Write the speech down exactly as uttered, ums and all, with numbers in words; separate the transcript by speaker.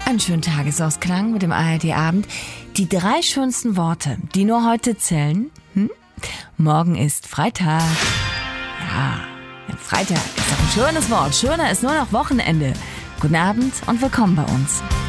Speaker 1: Einen schönen Tagesausklang mit dem A R D-Abend. Die drei schönsten Worte, die nur heute zählen. Hm? Morgen ist Freitag. Ja, Freitag ist doch ein schönes Wort. Schöner ist nur noch Wochenende. Guten Abend und willkommen bei uns.